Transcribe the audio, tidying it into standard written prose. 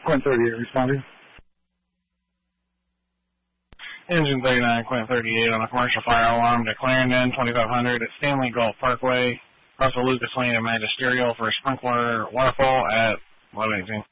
Quint 38 responding. Engine 39, Quint 38 on a commercial fire alarm to Clarendon, 2500 at Stanley Gulf Parkway. Russell Lucas Lane and Magisterial for a sprinkler waterfall at 1118.